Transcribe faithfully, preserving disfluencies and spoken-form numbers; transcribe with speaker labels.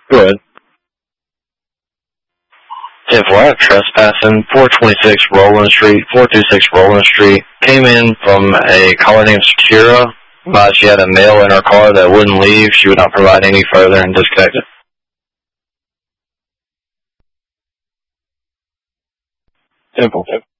Speaker 1: Go ahead. Ten four, I have trespassing, four twenty-six Roland Street, four twenty-six Roland Street. Came in from a caller named Shakira, but she had a male in her car that wouldn't leave. She would not provide any further and disconnected. Simple.